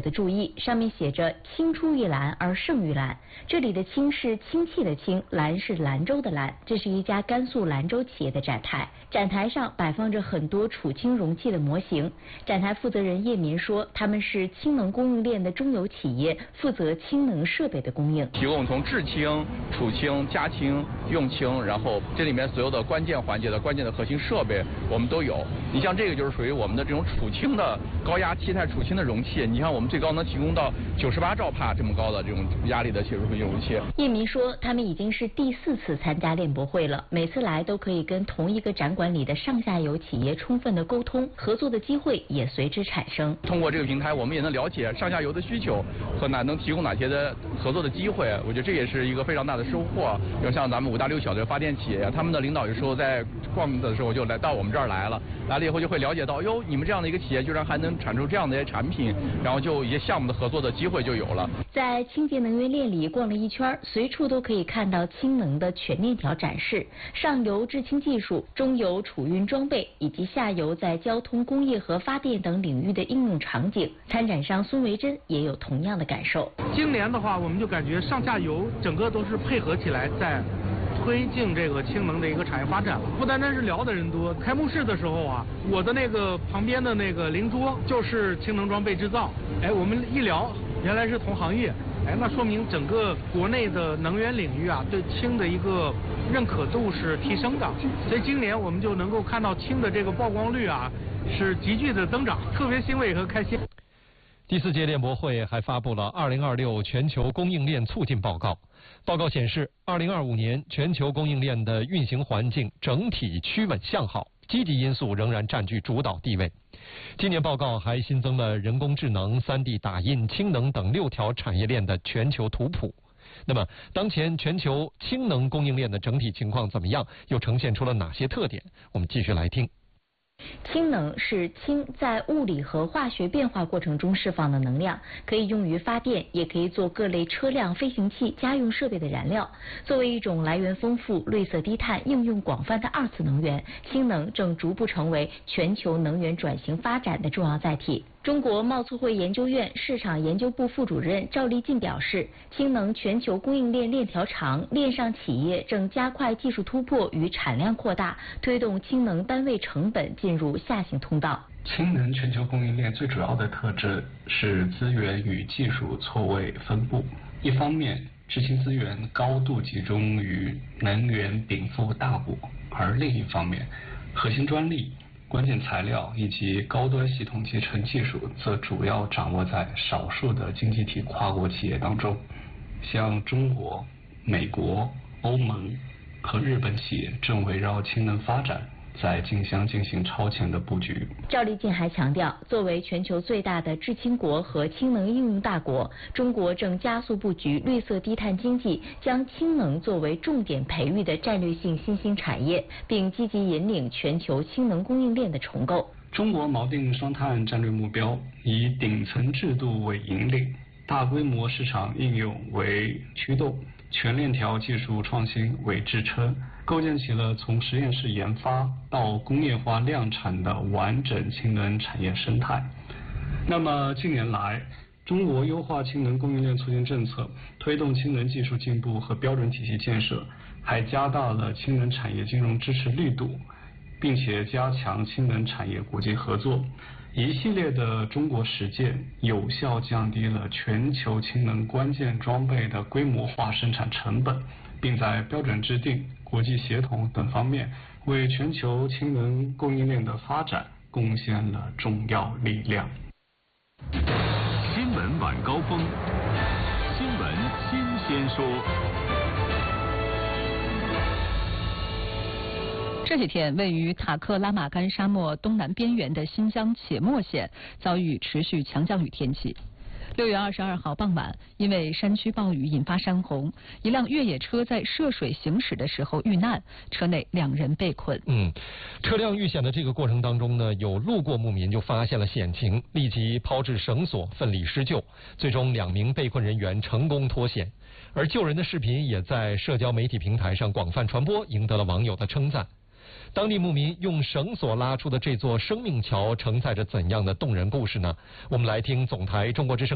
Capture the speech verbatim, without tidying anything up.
的注意，上面写着“青出于蓝而胜于蓝”，这里的青是氢气的氢，蓝是兰州的蓝。这是一家甘肃兰州企业的展台，展台上摆放着很多储氢容器的模型。展台负责人叶民说，他们是氢能供应链的中游企业，负责氢能设备的供应， 提供从制氢、储氢、加氢、用氢，然后这里面所有的关键环节的关键的核心设备我们都有。你像这个就是属于我们的这种储氢的高压气态储氢的容器，你看我们最高能提供到九十八兆帕这么高的这种压力的切入容器。 叶民说，他们已经是第四次参加链博会了，每次来都可以跟同一个展馆里的上下游企业充分的沟通，合作的机会也随之产生。 通过这个平台，我们也能了解上下游的需求和哪能提供哪些的合作的机会。我觉得这也是一个非常大的收获。就像咱们五大六小的发电企业，他们的领导有时候在逛的时候就来到我们这儿来了，来了以后就会了解到，哟，你们这样的一个企业居然还能产出这样的一些产品，然后就一些项目的合作的机会就有了。 在清洁能源链里逛了一圈，随处都可以看到氢能的全链条展示，上游制氢技术、中游储运装备以及下游在交通、工业和发电等领域的应用场景。参展商孙维珍也有同样的感受。 今年的话，我们就感觉上下游整个都是配合起来在推进这个氢能的一个产业发展了。不单单是聊的人多，开幕式的时候啊，我的那个旁边的那个邻桌就是氢能装备制造。哎，我们一聊，原来是同行业。哎，那说明整个国内的能源领域啊，对氢的一个认可度是提升的。所以今年我们就能够看到氢的这个曝光率啊是急剧的增长，特别欣慰和开心。 第四届链博会还发布了二零二六全球供应链促进报告。报告显示，二零二五年全球供应链的运行环境整体趋稳向好，积极因素仍然占据主导地位。今年报告还新增了人工智能、三 D 打印、氢能等六条产业链的全球图谱。那么，当前全球氢能供应链的整体情况怎么样？又呈现出了哪些特点？我们继续来听。 氢能是氢在物理和化学变化过程中释放的能量，可以用于发电，也可以做各类车辆、飞行器、家用设备的燃料。作为一种来源丰富、绿色低碳、应用广泛的二次能源，氢能正逐步成为全球能源转型发展的重要载体。中国贸促会研究院市场研究部副主任赵立进表示，氢能全球供应链链条长，链上企业正加快技术突破与产量扩大，推动氢能单位成本进入下行通道。 氢能全球供应链最主要的特质是资源与技术错位分布。一方面，制氢资源高度集中于能源禀赋大国，而另一方面，核心专利、关键材料以及高端系统集成技术则主要掌握在少数的经济体跨国企业当中。像中国、美国、欧盟和日本企业正围绕氢能发展在竞相进行超前的布局。 赵立进还强调，作为全球最大的制氢国和氢能应用大国，中国正加速布局绿色低碳经济，将氢能作为重点培育的战略性新兴产业，并积极引领全球氢能供应链的重构。 中国锚定双碳战略目标，以顶层制度为引领，大规模市场应用为驱动，全链条技术创新为支撑，构建起了从实验室研发到工业化量产的完整氢能产业生态。那么近年来，中国优化氢能供应链促进政策，推动氢能技术进步和标准体系建设，还加大了氢能产业金融支持力度，并且加强氢能产业国际合作。一系列的中国实践有效降低了全球氢能关键装备的规模化生产成本，并在标准制定、国际协同等方面为全球氢能供应链的发展贡献了重要力量。 新闻晚高峰，新闻新鲜说。 这几天，位于塔克拉玛干沙漠东南边缘的新疆且末县遭遇持续强降雨天气。六月二十二号傍晚，因为山区暴雨引发山洪，一辆越野车在涉水行驶的时候遇难，车内两人被困。 嗯，车辆遇险的这个过程当中呢，有路过牧民就发现了险情，立即抛掷绳索，奋力施救，最终两名被困人员成功脱险。而救人的视频也在社交媒体平台上广泛传播，赢得了网友的称赞。当地牧民用绳索拉出的这座生命桥承载着怎样的动人故事呢？我们来听总台中国之声